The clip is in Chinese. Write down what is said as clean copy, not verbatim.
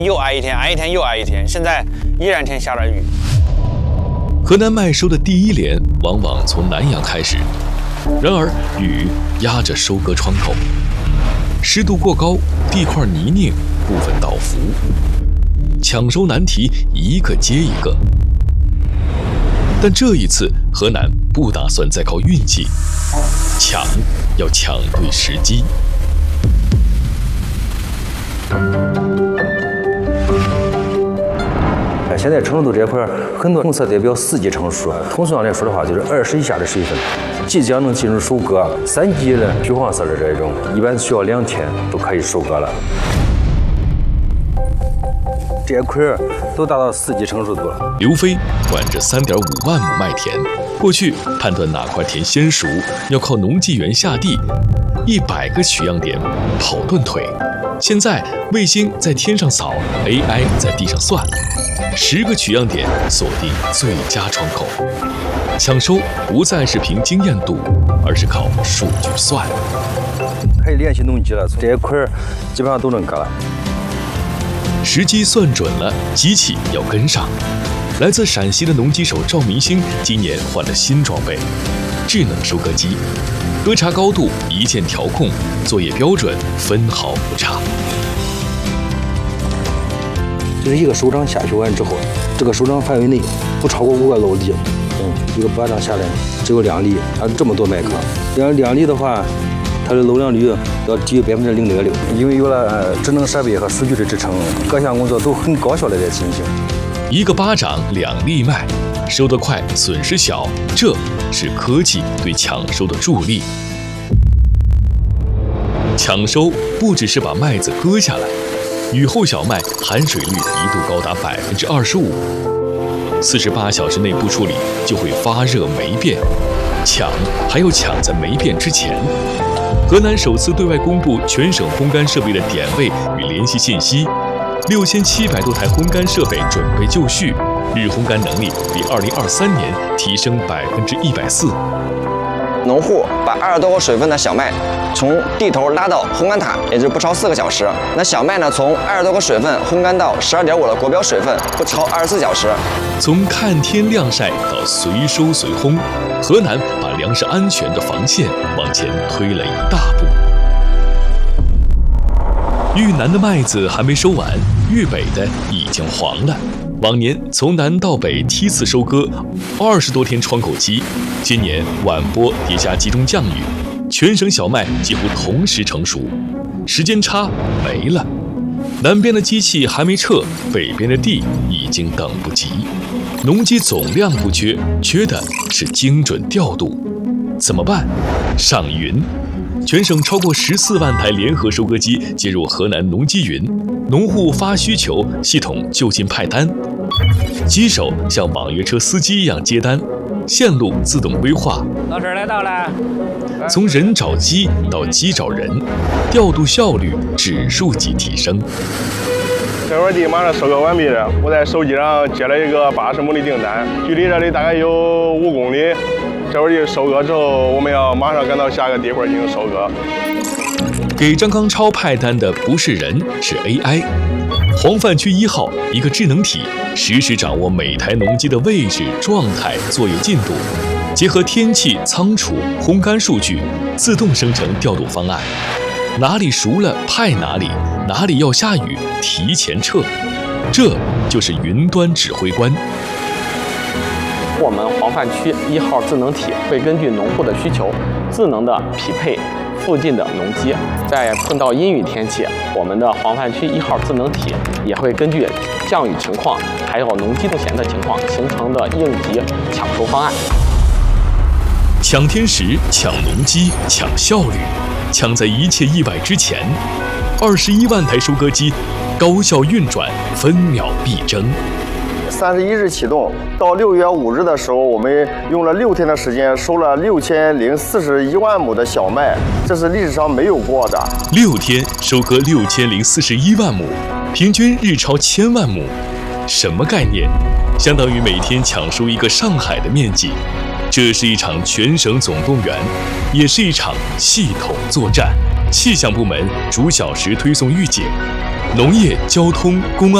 又挨一天，挨一天又挨一天，现在依然天下着雨。 河南麦收的第一连往往从南阳开始，然而雨压着收割窗口，湿度过高，地块泥泞，部分倒伏，抢收难题一个接一个。但这一次，河南不打算再靠运气，要抢对时机。 现在成熟度这块，很多红色代表4级成熟，通俗上来说的话，就是20以下的水分。即将能进入收割，3级的橘黄色的这种，一般需要2天都可以收割了。这块都达到4级成熟度了。 刘飞管着3.5万亩麦田，过去判断哪块田先熟，要靠农技员下地，100个取样点跑断腿。现在卫星在天上扫 ，AI 在地上算，10个取样点锁定最佳窗口。抢收不再是凭经验度，而是靠数据算。 可以联系农机了，这一块基本上都能割了。 时机算准了，机器要跟上。来自陕西的农机手赵明星今年换了新装备——智能收割机，核查高度一键调控，作业标准分毫不差。 就是一个手掌下去完之后，这个手掌范围内不超过5个漏粒。一个巴掌下来只有2粒，它这么多麦克，2粒的话，它的漏量率要低于0.6%。因为有了智能设备和数据的支撑，各项工作都很高效地在进行。 一个巴掌2粒麦，收得快，损失小，这是科技对抢收的助力。抢收不只是把麦子割下来，雨后小麦含水率一度高达25%，48小时内不处理就会发热霉变。还要抢在霉变之前。河南首次对外公布全省烘干设备的点位与联系信息，6700多台烘干设备准备就绪，日烘干能力比2023年提升140%。 农户把20多个水分的小麦从地头拉到烘干塔，也就是不超4个小时。那小麦呢，从20多个水分烘干到12.5的国标水分，不超24小时。 从看天晾晒到随收随烘，河南把粮食安全的防线往前推了一大步。豫南的麦子还没收完，豫北的已经黄了。往年从南到北梯次收割，20多天窗口期，今年晚播叠加集中降雨，全省小麦几乎同时成熟，时间差没了。南边的机器还没撤，北边的地已经等不及。农机总量不缺，缺的是精准调度。怎么办？上云。全省超过14万台联合收割机接入河南农机云，农户发需求，系统就近派单，机手像网约车司机一样接单，线路自动规划。 老师来到了。 从人找机到机找人，调度效率指数级提升。 这块地马上收割完毕了，我在手机上接了一个80亩的订单，距离这里大概有5公里。这块地收割之后，我们要马上赶到下个地块进行收割。 给张康超派单的不是人，是 AI。黄泛区1号一个智能体，实时掌握每台农机的位置、状态、作业进度，结合天气、仓储、烘干数据，自动生成调度方案。哪里熟了派哪里，哪里要下雨提前撤，这就是云端指挥官。 我们黄泛区1号智能体会根据农户的需求，智能的匹配附近的农机。在碰到阴雨天气，我们的黄泛区1号智能体也会根据降雨情况，还有农机空闲的情况，形成的应急抢收方案。 抢天时，抢农机，抢效率，抢在一切意外之前。21万台收割机高效运转，分秒必争。 31日启动，到6月5日的时候，我们用了6天的时间收了6041万亩的小麦，这是历史上没有过的。 6天收割6041万亩，平均日超1000万亩，什么概念？相当于每天抢收一个上海的面积。这是一场全省总动员，也是一场系统作战。 气象部门逐小时推送预警，农业、交通、公安